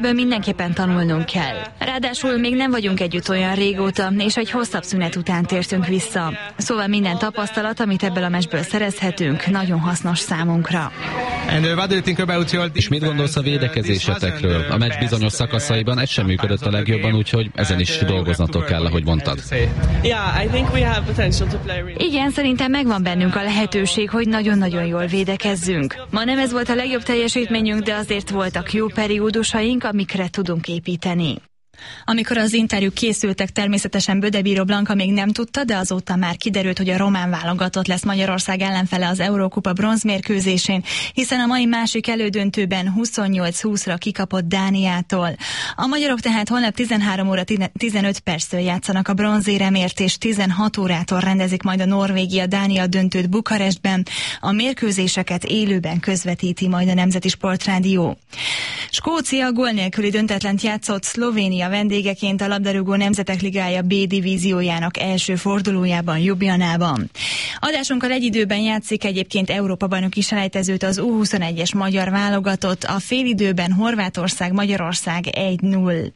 Mindenképpen tanulnunk kell. Ráadásul még nem vagyunk együtt olyan régóta, és egy hosszabb szünet után tértünk vissza. Szóval minden tapasztalat, amit ebből a meccsből szerezhetünk, nagyon hasznos számunkra. És mit gondolsz a védekezésetekről? A meccs bizonyos szakaszaiban ez sem működött a legjobban, úgyhogy ezen is dolgoznatok kell, ahogy mondtad. Igen, szerintem megvan bennünk a lehetőség, hogy nagyon-nagyon jól védekezzünk. Ma nem ez volt a legjobb teljesítményünk, de azért voltak jó periódusaink, amikre tudunk építeni. Amikor az interjúk készültek, természetesen Bödebíró Blanka még nem tudta, de azóta már kiderült, hogy a román válogatott lesz Magyarország ellenfele az Eurókupa bronzmérkőzésén, hiszen a mai másik elődöntőben 28-20-ra kikapott Dániától. A magyarok tehát holnap 13 óra 15 perctől játszanak a bronzéremért, és 16 órától rendezik majd a Norvégia-Dánia döntőt Bukarestben. A mérkőzéseket élőben közvetíti majd a Nemzeti Sportrádió. Skócia gól nélküli döntetlent játszott Szlovénia vendégeként a labdarúgó Nemzetek Ligája B divíziójának első fordulójában, Ljubljanában. Adásunkkal egy időben játszik egyébként Európa-bajnoki selejtezőt az U21-es magyar válogatott, a félidőben Horvátország-Magyarország 1-0.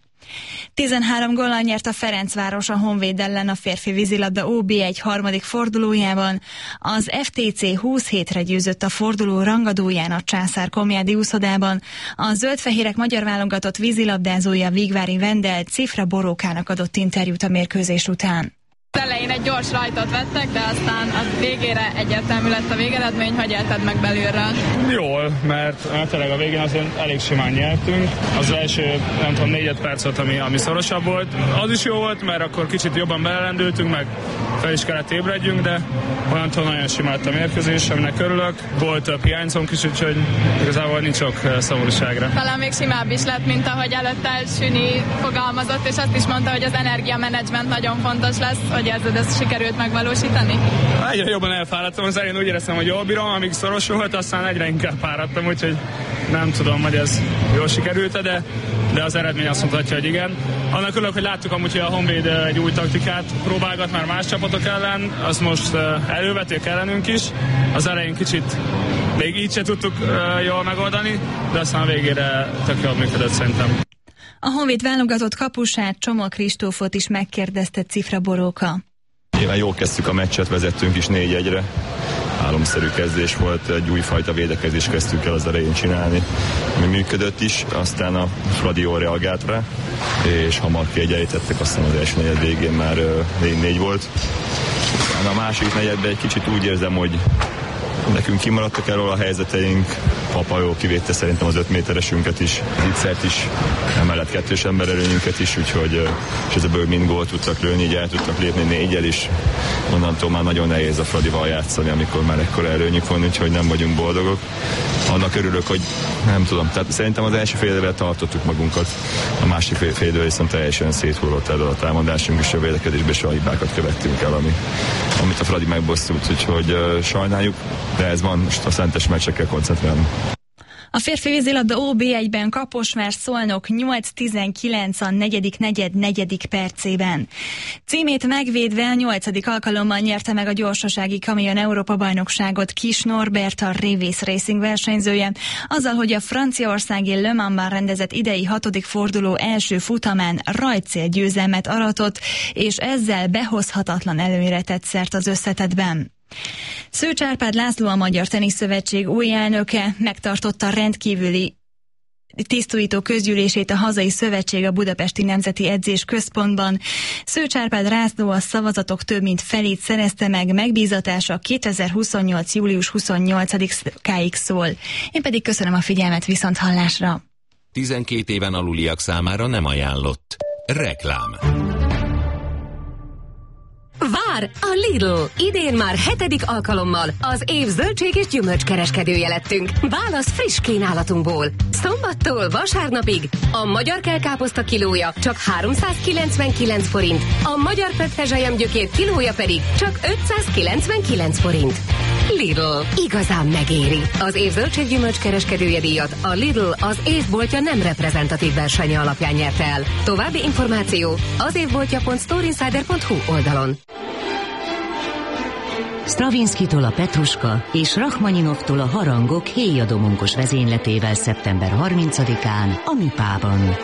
13 góllal nyert a Ferencváros a Honvéd ellen a férfi vízilabda OB1 harmadik fordulójában. Az FTC 20 hétre győzött a forduló rangadóján a Császár Komjádi úszodában. A zöldfehérek magyar válogatott vízilabdázója Vigvári Vendel Cifra Borókának adott interjút a mérkőzés után. Az elején egy gyors rajtot vettek, de aztán a végére egyértelmű lett a végeredmény. Hogy élted meg belülről? Jól, mert tényleg a végén azért elég simán nyertünk. Az első, nem tudom, 4-5 perc volt, ami szorosabb volt. Az is jó volt, mert akkor kicsit jobban belelendültünk, meg fel is kellett ébredjünk, de onnantól nagyon simán lett a mérkőzés, aminek örülök. Volt több hiányzónk is, úgyhogy igazából nincs sok szomorúságra. Talán még simább is lett, mint ahogy előtte Süni fogalmazott, és azt is mondta, hogy az energiamenedzsment nagyon fontos lesz. Hogy érzed, ezt sikerült megvalósítani? Egyre jobban elfáradtam, az elején úgy éreztem, hogy jól bírom, amíg szoros volt, aztán egyre inkább fáradtam, úgyhogy nem tudom, hogy ez jól sikerült, de az eredmény azt mutatja, hogy igen. Annak örülök, hogy láttuk amúgy, hogy a Honvéd egy új taktikát próbálgat már más csapatok ellen, azt most elővették ellenünk is. Az elején kicsit még így se tudtuk jól megoldani, de aztán a végére tök jól működött szerintem. A Honvéd válogatott kapusát, Csoma Kristófot is megkérdezte Cifra Boróka. Nyilván jól kezdtük a meccset, vezettünk is 4-1-re. Álomszerű kezdés volt, egy újfajta védekezést kezdtük el az elején csinálni, ami működött is, aztán a Fradi jól reagált rá, és hamar kiegyenlítettek, aztán az első negyed végén már 4-4 volt. Aztán a második negyedben egy kicsit úgy érzem, hogy nekünk kimaradtak erről a helyzeteink, Papa jól kivédte szerintem az 5 méteresünket is, Zicsert is, emellett kettős embererőnyünket is, úgyhogy és ebből mind gólt tudtak lőni, így el tudtak lépni 4-jel is. Onnantól már nagyon nehéz a Fradival játszani, amikor már ekkora erőnyük van, úgyhogy nem vagyunk boldogok. Annak örülök, hogy nem tudom, tehát szerintem az első fél évvel tartottuk magunkat, a másik fél évvel viszont teljesen széthullott elő a támadásunk, és a védekezésben is a hibákat követtünk el, amit a Fradi megbosszult, úgyhogy sajnáljuk, de ez van, most a szentes meccsekkel koncentrálni. A férfi vízilabda OB1-ben Kaposvár Szolnok 8-19 a negyedik percében. Címét megvédve 8. alkalommal nyerte meg a gyorsasági kamion Európa-bajnokságot Kis Norbert, a Révész Racing versenyzője, azzal, hogy a franciaországi Le Mansban rendezett idei 6. forduló első futamán rajtcél győzelmet aratott, és ezzel behozhatatlan előnyre tett szert az összetettben. Szőcs Árpád László, a Magyar Teniszszövetség új elnöke megtartotta rendkívüli tisztújító közgyűlését a hazai szövetség a Budapesti Nemzeti Edzés Központban. Szőcs Árpád László a szavazatok több mint felét szerezte meg, megbízatása 2028. július 28-áig szól. Én pedig köszönöm a figyelmet, viszont hallásra. 12 éven aluliak számára nem ajánlott. Reklám. Vár a Lidl! Idén már 7. alkalommal az év zöldség és gyümölcskereskedője lettünk. Válasz friss kínálatunkból. Szombattól vasárnapig a magyar kelkáposzta kilója csak 399 forint, a magyar petrezselyemgyökér kilója pedig csak 599 forint. Lidl. Igazán megéri. Az év zöldség gyümölcskereskedője díjat a Lidl az évboltja nem reprezentatív versenye alapján nyerte el. További információ az évboltja.storeinsider.hu oldalon. Stravinskitól a Petruska és Rachmaninovtól a Harangok héjadomonkos vezényletével szeptember 30-án a Műpában.